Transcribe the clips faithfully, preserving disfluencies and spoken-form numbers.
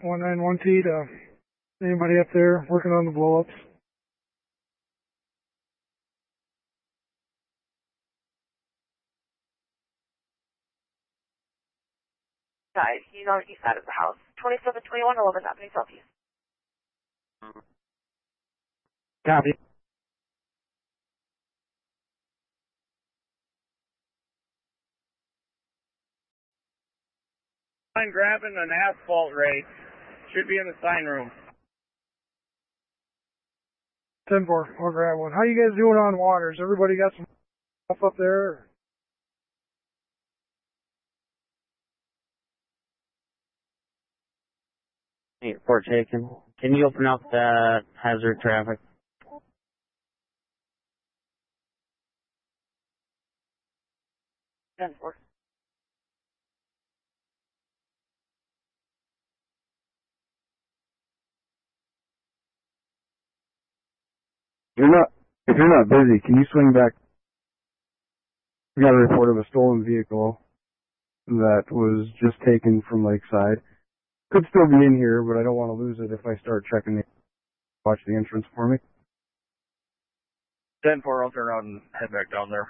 one nine one T to anybody up there working on the blow-ups. Guys, he's on the east side of the house. twenty-seven twenty-one, eleven Avenue Southeast. Copy. I'm grabbing an asphalt rake. Should be in the sign room. ten four, I'll grab one. How you guys doing on waters? Everybody got some stuff up there? Hey, Fort Taken. Can you open up the hazard traffic? ten four. You're not, if you're not busy, can you swing back? We got a report of a stolen vehicle that was just taken from Lakeside. Could still be in here, but I don't want to lose it if I start checking the, watch the entrance for me. ten four, I'll turn around and head back down there.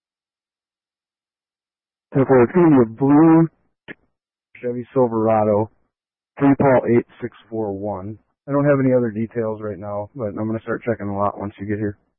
ten four, it's going to be a blue Chevy Silverado, three Paul eight six four one. I don't have any other details right now, but I'm going to start checking the lot once you get here.